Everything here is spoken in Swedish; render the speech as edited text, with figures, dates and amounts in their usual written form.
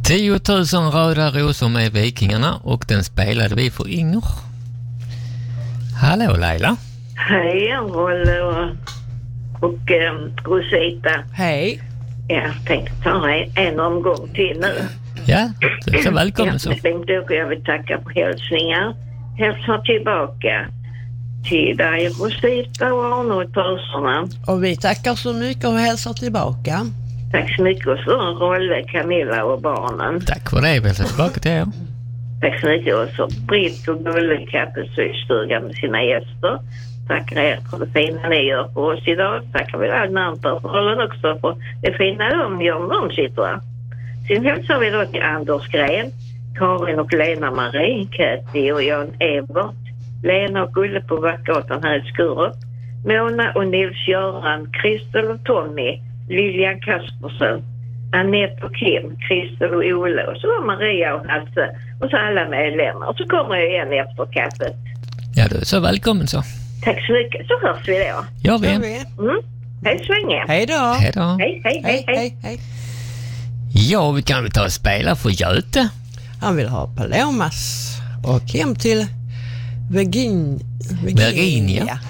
10 000 röda rosor med Vikingarna och den spelade vi för Inger. Hallå Laila. Hej Rolle och Rosita. Hej. Jag tänkte ta en omgång till nu. Ja, så välkommen så. Jag vill tacka för hälsningar. Hälsar tillbaka till dig Rosita och Arne och Törserna. Och vi tackar så mycket och hälsar tillbaka. Tack så mycket och så Rolle, Camilla och barnen. Tack för det, vi hälsar tillbaka till er. Tack så mycket och så Britt och Gulle Kappelsystugan med sina gäster. Tackar er för det fina ni gör för oss idag. Tackar vi all namnpersonalen också för det fina de gör när de sitter här. Sen hälsar vi då till Anders Gren, Karin och Lena Marie, Katty och Jan Evert, Lena och Gulle på Vackgatan här i Skurup, Mona och Nils-Göran, Kristel och Tommy, Lilian Kaspersen, Annette och Kim, Kristel och Ola och så Maria och Hasse och så alla medlemmar. Och så kommer jag igen efter kaffet. Ja, du är så välkommen så. Tack så mycket, så hörs vi då. Ja, vi. Hej så länge. Hej då. Hej då. Hej. Ja, vi kan väl ta och spela för Göte. Han vill ha Palomas och hem till Virginia.